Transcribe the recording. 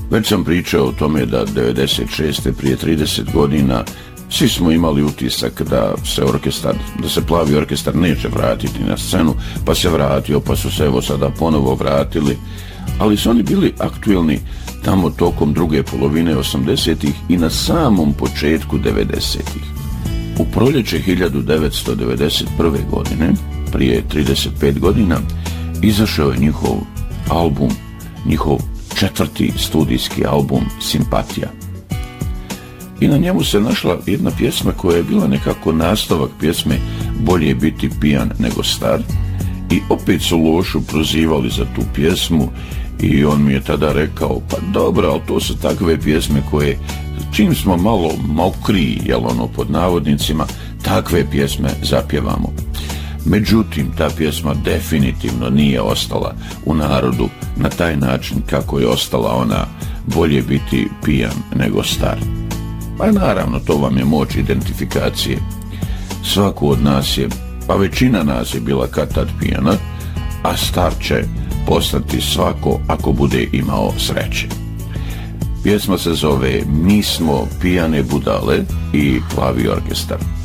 Već sam pričao o tome da 96. prije 30 godina svi smo imali utisak da se Plavi orkestar neće vratiti na scenu, pa se vratio, pa su se evo sada ponovo vratili, ali su oni bili aktuelni tamo tokom druge polovine 80-ih i na samom početku 90-ih. U proljeće 1991. godine, prije 35 godina, izašao je njihov album, njihov 4. studijski album Simpatija. I na njemu se našla jedna pjesma koja je bila nekako nastavak pjesme Bolje biti pijan nego star, i opet su Lošu prozivali za tu pjesmu i on mi je tada rekao, pa dobro, ali to su takve pjesme koje, čim smo malo mokriji, pod navodnicima, takve pjesme zapjevamo. Međutim, ta pjesma definitivno nije ostala u narodu na taj način kako je ostala ona Bolje biti pijan nego star. Pa naravno, to vam je moć identifikacije. Svako od nas je, pa većina nas je bila kad tad pijana, a star će postati svako ako bude imao sreće. Pjesma se zove Mi smo pijane budale i Plavi orkestar.